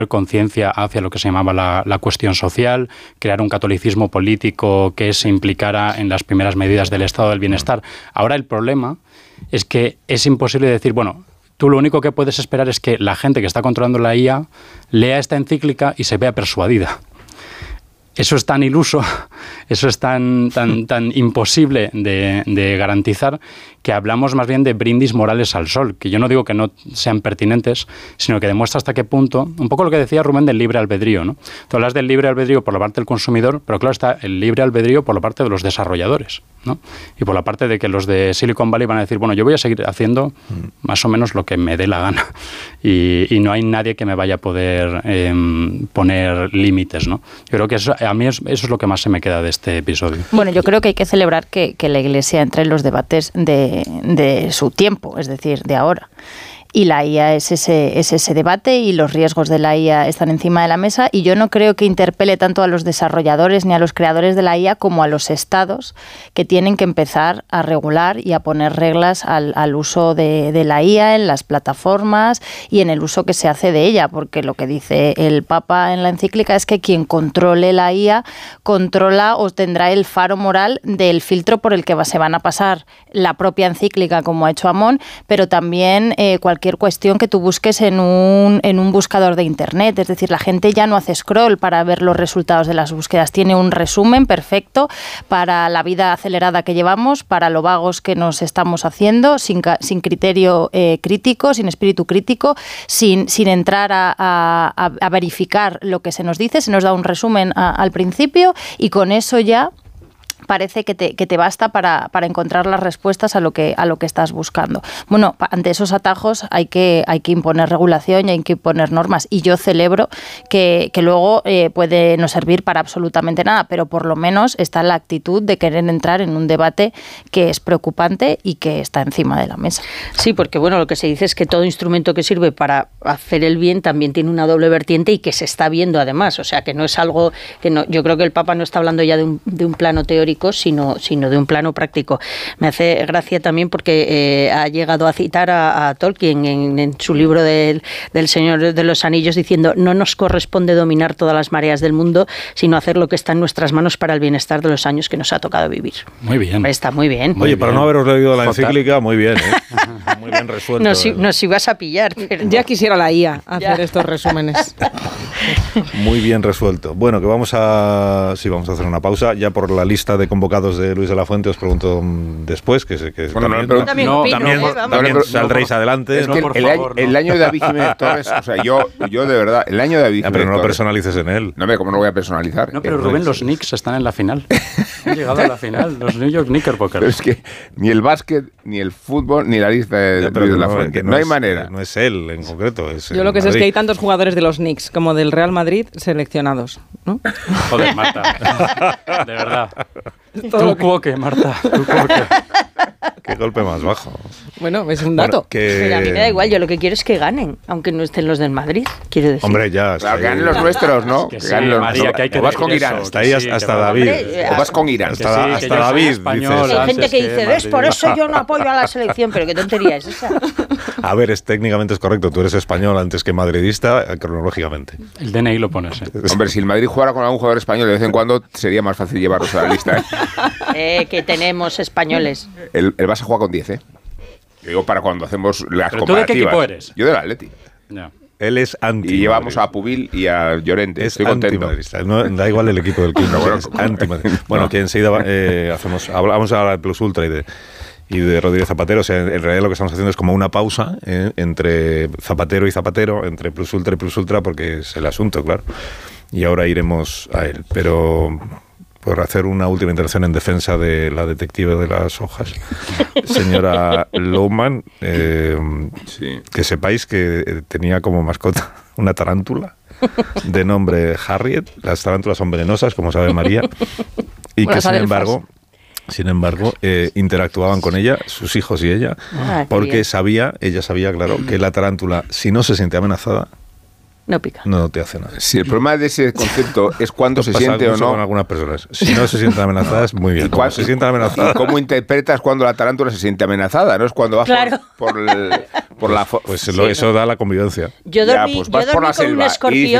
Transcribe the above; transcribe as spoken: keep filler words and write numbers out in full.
conciencia hacia lo que se llamaba la, la cuestión social, crear un catolicismo político que se implicara en las primeras medidas del estado del bienestar. Ahora el problema es que es imposible decir, bueno, tú lo único que puedes esperar es que la gente que está controlando la I A lea esta encíclica y se vea persuadida. Eso es tan iluso, eso es tan, tan, tan imposible de, de garantizar, que hablamos más bien de brindis morales al sol, que yo no digo que no sean pertinentes, sino que demuestra hasta qué punto, un poco lo que decía Rubén del libre albedrío, ¿no? Tú hablas del libre albedrío por la parte del consumidor, pero claro, está el libre albedrío por la parte de los desarrolladores, ¿no? Y por la parte de que los de Silicon Valley van a decir, bueno, yo voy a seguir haciendo más o menos lo que me dé la gana, y, y no hay nadie que me vaya a poder eh, poner límites, ¿no? Yo creo que eso, a mí es, eso es lo que más se me queda de este episodio. Bueno, yo creo que hay que celebrar que, que la Iglesia entre en los debates de de su tiempo, es decir, de ahora. Y la I A es ese, es ese debate y los riesgos de la I A están encima de la mesa, y yo no creo que interpele tanto a los desarrolladores ni a los creadores de la I A como a los estados, que tienen que empezar a regular y a poner reglas al, al uso de, de la I A en las plataformas y en el uso que se hace de ella, porque lo que dice el Papa en la encíclica es que quien controle la I A controla o tendrá el faro moral del filtro por el que se van a pasar la propia encíclica, como ha hecho Amón, pero también eh, cualquier cualquier cuestión que tú busques en un, en un buscador de internet. Es decir, la gente ya no hace scroll para ver los resultados de las búsquedas. Tiene un resumen perfecto para la vida acelerada que llevamos, para lo vagos que nos estamos haciendo, sin, sin criterio eh, crítico, sin espíritu crítico, sin, sin entrar a, a, a verificar lo que se nos dice. Se nos da un resumen a, al principio y con eso ya parece que te, que te basta para, para encontrar las respuestas a lo que a lo que estás buscando. Bueno, ante esos atajos hay que hay que imponer regulación y hay que imponer normas, y yo celebro que, que luego eh, puede no servir para absolutamente nada, pero por lo menos está la actitud de querer entrar en un debate que es preocupante y que está encima de la mesa. Sí, porque bueno, lo que se dice es que todo instrumento que sirve para hacer el bien también tiene una doble vertiente y que se está viendo además, o sea, que no es algo que no, yo creo que el Papa no está hablando ya de un, de un plano teórico, Sino, sino de un plano práctico. Me hace gracia también porque eh, ha llegado a citar a, a Tolkien en, en su libro del, del Señor de los Anillos, diciendo: no nos corresponde dominar todas las mareas del mundo, sino hacer lo que está en nuestras manos para el bienestar de los años que nos ha tocado vivir. Muy bien. Está muy bien. Oye, para no haberos leído la encíclica, muy bien, ¿eh? Muy bien resuelto. Nos, nos ibas a pillar. Pero ya quisiera la I A hacer ya. estos resúmenes. Muy bien resuelto. Bueno, que vamos a... Sí, vamos a hacer una pausa. Ya por la lista de convocados de Luis de la Fuente os pregunto después, que, que bueno, también, no, pero, también, no, también, no, también no, saldréis no, adelante. Es ¿no? que el, el, favor, año, no. el año de David Jiménez Torres, o sea, yo, yo de verdad, el año de David ya, pero no lo Torres, personalices en él. No, ¿cómo no lo voy a personalizar? No, pero Rubén, los Knicks están en la final. Han llegado a la final, los New York Knickerbockers. Pero es que ni el básquet, ni el fútbol, ni la lista de, ya, de Luis de la no, Fuente. No, no hay es, manera. No es él en concreto. Es yo lo que sé es que hay tantos jugadores de los Knicks como del Real Madrid seleccionados, ¿no? Joder, Marta. De verdad. Tú cuoque, Marta. Tú cuoque. Qué golpe más bajo. Bueno, es un dato. Bueno, que... Pero a mí me da igual, yo lo que quiero es que ganen, aunque no estén los del Madrid, quiero decir. Hombre, ya. Claro, que ganen los nuestros, ¿no? Que que sí, ganen los María, que hay que o vas con decir Irán. eso, Hasta ahí, sí, hasta que David. Hombre, O vas con Irán. Hasta, Que sí, hasta que yo David, soy español, dices. Hay gente que que dice, Madrid. ¿ves? Por eso yo no apoyo a la selección, pero qué tontería es esa. A ver, es, técnicamente es correcto. Tú eres español antes que madridista, cronológicamente. El D N I lo pones, ¿eh? Hombre, si el Madrid jugara con algún jugador español de vez en cuando, sería más fácil llevarlos a la lista. ¿eh? Eh, que tenemos españoles. El, el Barça juega con diez, ¿eh? Yo digo para cuando hacemos las ¿Pero tú de qué comparativas. equipo eres? Yo del Atleti. No. Él es anti. Y llevamos a Pubil y a Llorente. Es Estoy contento. No, da igual el equipo del Quilmes, bueno, es anti. Bueno, no. que enseguida eh, hacemos, hablamos ahora de Plus Ultra y de y de Rodríguez Zapatero. O sea, en realidad lo que estamos haciendo es como una pausa eh, entre Zapatero y Zapatero, entre Plus Ultra y Plus Ultra, porque es el asunto, claro. Y ahora iremos a él. Pero por hacer una última intervención en defensa de la detective de las hojas, señora Lohmann, eh, sí. que sepáis que tenía como mascota una tarántula de nombre Harriet. Las tarántulas son venenosas, como sabe María, y bueno, que sin embargo, sin embargo, eh, interactuaban con ella, sus hijos y ella, ah, porque sabía, ella sabía, claro, que la tarántula, si no se siente amenazada, No pica. No te hace nada. Si el problema de ese concepto es cuando se Pasa siente o mucho no. con algunas personas. Si no se sienten amenazadas, muy bien. Cuando se sienten amenazadas. ¿Y cómo interpretas cuando la tarántula se siente amenazada? No es cuando vas Claro. por, por, el, por la... fo- Pues lo- eso da la convivencia. Yo Ya, dormí, pues yo vas por dormí la con un selva y escorpión. dices,